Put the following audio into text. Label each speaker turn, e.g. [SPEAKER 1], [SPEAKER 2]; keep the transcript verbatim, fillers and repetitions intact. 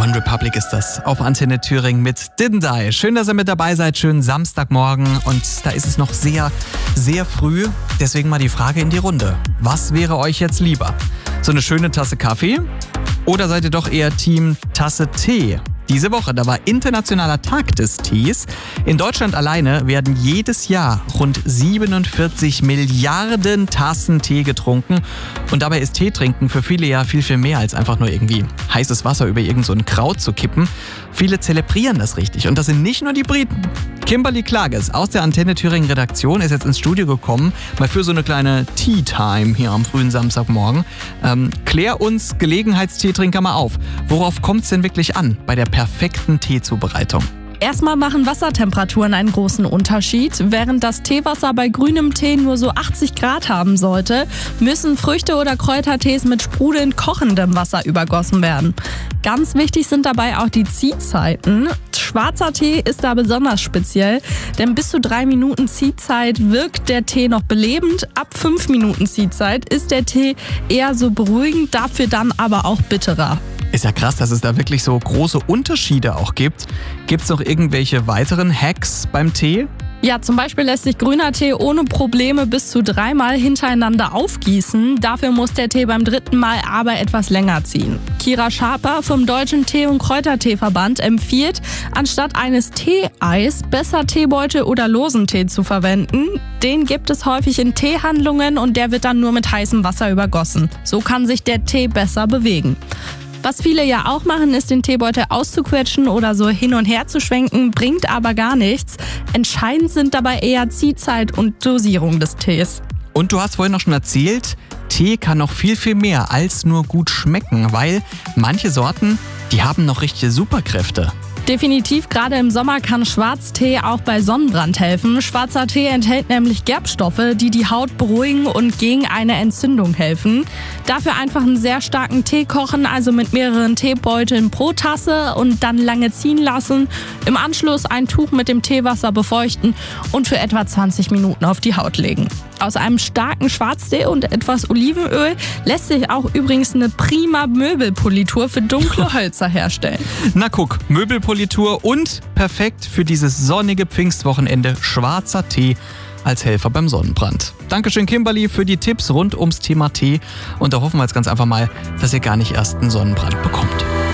[SPEAKER 1] One Republic ist das auf Antenne Thüringen mit Didn't I. Schön, dass ihr mit dabei seid. Schönen Samstagmorgen. Und da ist es noch sehr, sehr früh. Deswegen mal die Frage in die Runde. Was wäre euch jetzt lieber? So eine schöne Tasse Kaffee? Oder seid ihr doch eher Team Tasse Tee? Diese Woche, da war Internationaler Tag des Tees. In Deutschland alleine werden jedes Jahr rund siebenundvierzig Milliarden Tassen Tee getrunken. Und dabei ist Teetrinken für viele ja viel, viel mehr als einfach nur irgendwie heißes Wasser über irgend so ein Kraut zu kippen. Viele zelebrieren das richtig. Und das sind nicht nur die Briten. Kimberly Klages aus der Antenne Thüringen Redaktion ist jetzt ins Studio gekommen, mal für so eine kleine Tea Time hier am frühen Samstagmorgen. Ähm, klär uns Gelegenheitsteetrinker mal auf. Worauf kommt es denn wirklich an bei der perfekten Teezubereitung?
[SPEAKER 2] Erstmal machen Wassertemperaturen einen großen Unterschied. Während das Teewasser bei grünem Tee nur so achtzig Grad haben sollte, müssen Früchte- oder Kräutertees mit sprudelnd kochendem Wasser übergossen werden. Ganz wichtig sind dabei auch die Ziehzeiten. Schwarzer Tee ist da besonders speziell, denn bis zu drei Minuten Ziehzeit wirkt der Tee noch belebend. Ab fünf Minuten Ziehzeit ist der Tee eher so beruhigend, dafür dann aber auch bitterer.
[SPEAKER 1] Ist ja krass, dass es da wirklich so große Unterschiede auch gibt. Gibt es noch irgendwelche weiteren Hacks beim Tee?
[SPEAKER 2] Ja, zum Beispiel lässt sich grüner Tee ohne Probleme bis zu dreimal hintereinander aufgießen. Dafür muss der Tee beim dritten Mal aber etwas länger ziehen. Kira Schaper vom Deutschen Tee- und Kräuterteeverband empfiehlt, anstatt eines Teeeis besser Teebeutel oder losen Tee zu verwenden. Den gibt es häufig in Teehandlungen und der wird dann nur mit heißem Wasser übergossen. So kann sich der Tee besser bewegen. Was viele ja auch machen, ist den Teebeutel auszuquetschen oder so hin und her zu schwenken, bringt aber gar nichts. Entscheidend sind dabei eher Ziehzeit und Dosierung des Tees.
[SPEAKER 1] Und du hast vorhin noch schon erzählt, Tee kann noch viel, viel mehr als nur gut schmecken, weil manche Sorten, die haben noch richtige Superkräfte.
[SPEAKER 2] Definitiv, gerade im Sommer kann Schwarztee auch bei Sonnenbrand helfen. Schwarzer Tee enthält nämlich Gerbstoffe, die die Haut beruhigen und gegen eine Entzündung helfen. Dafür einfach einen sehr starken Tee kochen, also mit mehreren Teebeuteln pro Tasse und dann lange ziehen lassen. Im Anschluss ein Tuch mit dem Teewasser befeuchten und für etwa zwanzig Minuten auf die Haut legen. Aus einem starken Schwarztee und etwas Olivenöl lässt sich auch übrigens eine prima Möbelpolitur für dunkle Hölzer herstellen.
[SPEAKER 1] Na guck, Möbelpolitur und perfekt für dieses sonnige Pfingstwochenende schwarzer Tee als Helfer beim Sonnenbrand. Dankeschön Kimberly für die Tipps rund ums Thema Tee und da hoffen wir jetzt ganz einfach mal, dass ihr gar nicht erst einen Sonnenbrand bekommt.